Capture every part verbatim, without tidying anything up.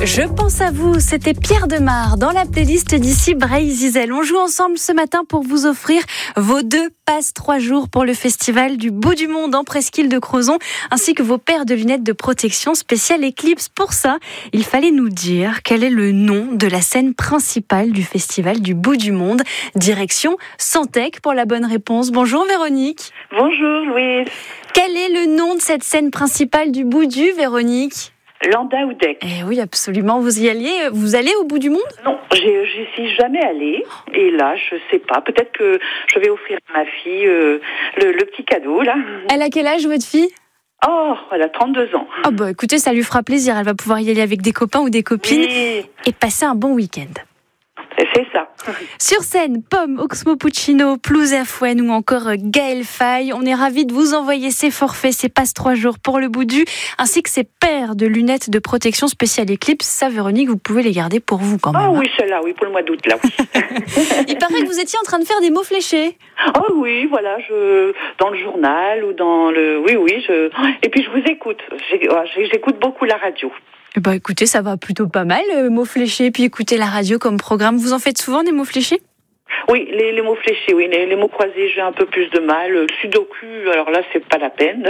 Je pense à vous, c'était Pierre Demar dans la playlist d'ici Bray-Zizel. On joue ensemble ce matin pour vous offrir vos deux passes trois jours pour le festival du bout du monde en Presqu'île de Crozon, ainsi que vos paires de lunettes de protection spéciale Eclipse. Pour ça, il fallait nous dire quel est le nom de la scène principale du festival du bout du monde. Direction Santec pour la bonne réponse. Bonjour Véronique. Bonjour Louise. Quel est le nom de cette scène principale du bout du, Véronique ? Landau-Dec. Eh oui, absolument. Vous y alliez, vous allez au bout du monde ? Non, j'y, j'y suis jamais allée. Et là, je sais pas. Peut-être que je vais offrir à ma fille euh, le, le petit cadeau, là. Elle a quel âge, votre fille ? Oh, elle a trente-deux ans. Oh bah écoutez, ça lui fera plaisir. Elle va pouvoir y aller avec des copains ou des copines Oui. et passer un bon week-end. C'est ça. Sur scène, Pomme, Oxmo Puccino, Plouz Afouen ou encore Gaël Faye. On est ravis de vous envoyer ces forfaits, ces passes trois jours pour le bout du, ainsi que ces paires de lunettes de protection spéciale Eclipse. Ça, Véronique, vous pouvez les garder pour vous quand même. Oh hein. oui, celle-là, oui, pour le mois d'août, là, oui. Il paraît que vous étiez en train de faire des mots fléchés. Oh oui, voilà, je dans le journal ou dans le... Oui, oui, je... Et puis je vous écoute. J'ai- J'écoute beaucoup la radio. Eh ben, écoutez, ça va plutôt pas mal, euh, mots fléchés, puis écouter la radio comme programme. Vous en faites souvent des mots fléchés ? Oui, les, les mots fléchés, oui, les, les mots croisés, j'ai un peu plus de mal. Le sudoku, alors là, c'est pas la peine.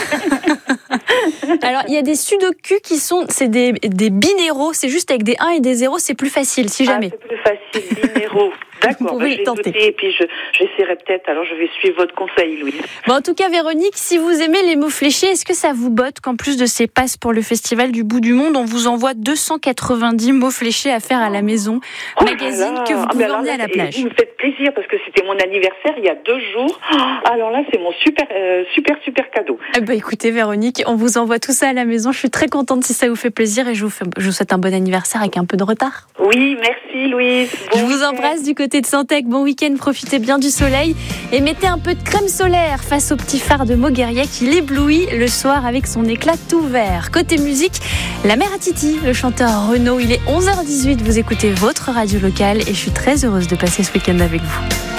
Alors, il y a des sudoku qui sont, c'est des, des binéraux, c'est juste avec des un et des zéro, c'est plus facile, si jamais. Ah, c'est plus facile, binéraux. D'accord, Vous bah, pouvez je le vais tenter. noter et puis je, j'essaierai peut-être, alors je vais suivre votre conseil, Louise. Bon, en tout cas, Véronique, si vous aimez les mots fléchés, est-ce que ça vous botte qu'en plus de ces passes pour le festival du bout du monde, on vous envoie deux cent quatre-vingt-dix mots fléchés à faire à la maison, Oh magazine là là. que vous Ah, pouvez mais alors emmener là, à la et plage. vous me faites plaisir parce que c'était mon anniversaire il y a deux jours. Oh, alors là, c'est mon super, euh, super, super cadeau. Eh ben, écoutez, Véronique, on vous envoie tout ça à la maison. Je suis très contente si ça vous fait plaisir et je vous, fais, je vous souhaite un bon anniversaire avec un peu de retard. Oui, merci, Louise. Bon Je vous week-end. embrasse du côté de Santec. Bon week-end, profitez bien du soleil et mettez un peu de crème solaire face au petit phare de Mogueria qui l'éblouit le soir avec son éclat tout vert. Côté musique, la mère à Titi, le chanteur Renaud. Il est onze heures dix-huit. Vous écoutez votre radio locale et je suis très heureuse de passer ce week-end avec vous.